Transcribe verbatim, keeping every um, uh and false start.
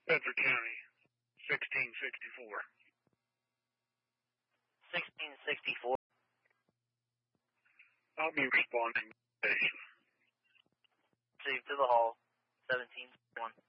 Bedford County, sixteen sixty-four. sixteen sixty-four. I'll be responding to the station. Received to the hall, seventeen one.